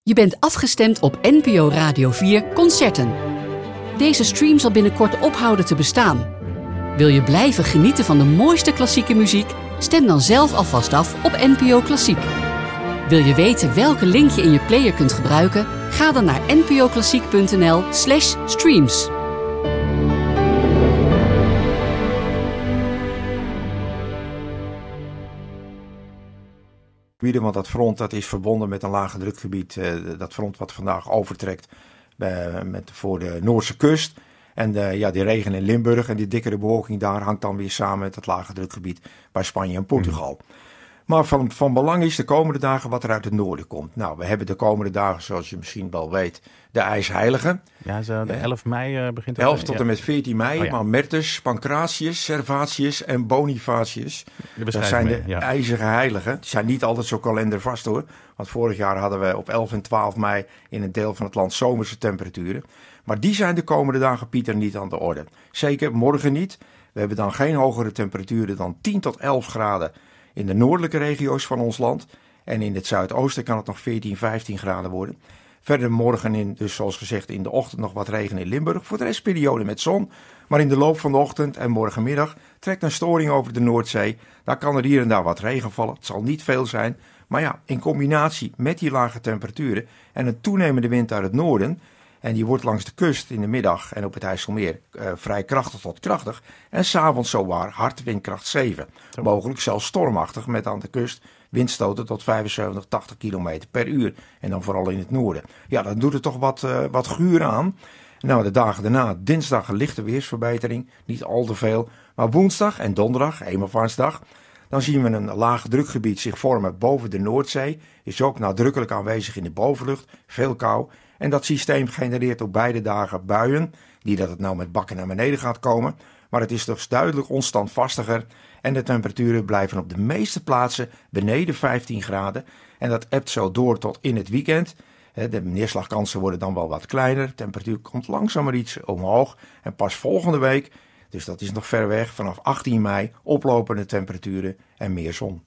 Je bent afgestemd op NPO Radio 4 Concerten. Deze stream zal binnenkort ophouden te bestaan. Wil je blijven genieten van de mooiste klassieke muziek? Stem dan zelf alvast af op NPO Klassiek. Wil je weten welke link je in je player kunt gebruiken? Ga dan naar npoklassiek.nl/streams. Want dat front dat is verbonden met een lage drukgebied. Dat front wat vandaag overtrekt voor de Noordse kust. En die regen in Limburg en die dikkere bewolking daar hangt dan weer samen met het lage drukgebied bij Spanje en Portugal. Maar van belang is de komende dagen wat er uit het noorden komt. Nou, we hebben de komende dagen, zoals je misschien wel weet, de IJsheilige. Ja, de 11 mei begint het. 11 tot en met 14 mei. Oh, ja. Maar Mertus, Pancratius, Servatius en Bonifatius. Dat zijn de ijzige heiligen. Die zijn niet altijd zo kalendervast hoor. Want vorig jaar hadden we op 11 en 12 mei in een deel van het land zomerse temperaturen. Maar die zijn de komende dagen, Pieter, niet aan de orde. Zeker morgen niet. We hebben dan geen hogere temperaturen dan 10 tot 11 graden in de noordelijke regio's van ons land. En in het zuidoosten kan het nog 14, 15 graden worden. Verder morgen dus zoals gezegd in de ochtend nog wat regen in Limburg. Voor de rest periode met zon. Maar in de loop van de ochtend en morgenmiddag trekt een storing over de Noordzee. Daar kan er hier en daar wat regen vallen. Het zal niet veel zijn. Maar ja, in combinatie met die lage temperaturen en een toenemende wind uit het noorden. En die wordt langs de kust in de middag en op het IJsselmeer vrij krachtig tot krachtig. En s'avonds zowaar hard windkracht 7. Mogelijk zelfs stormachtig met aan de kust windstoten tot 75, 80 km per uur. En dan vooral in het noorden. Ja, dan doet het toch wat guur aan. Nou, de dagen daarna, dinsdag een lichte weersverbetering. Niet al te veel. Maar woensdag en donderdag, Hemelvaartsdag, dan zien we een laag drukgebied zich vormen boven de Noordzee. Is ook nadrukkelijk aanwezig in de bovenlucht. Veel kou. En dat systeem genereert op beide dagen buien. Niet dat het nou met bakken naar beneden gaat komen. Maar het is dus duidelijk onstandvastiger. En de temperaturen blijven op de meeste plaatsen beneden 15 graden. En dat ebt zo door tot in het weekend. De neerslagkansen worden dan wel wat kleiner. De temperatuur komt langzaam maar iets omhoog. En pas volgende week, dus dat is nog ver weg, vanaf 18 mei oplopende temperaturen en meer zon.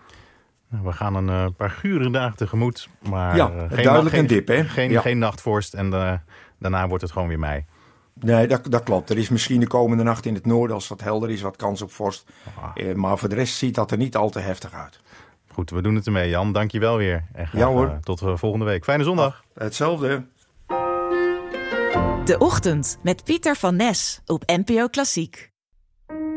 We gaan een paar gure dagen tegemoet. Maar duidelijk een dip, hè? Geen nachtvorst en daarna wordt het gewoon weer mei. Nee, dat klopt. Er is misschien de komende nacht in het noorden, als het wat helder is, wat kans op vorst. Maar voor de rest ziet dat er niet al te heftig uit. Goed, we doen het ermee, Jan. Dank je wel weer. En graag tot volgende week. Fijne zondag. Hetzelfde. De Ochtend met Pieter van Nes op NPO Klassiek.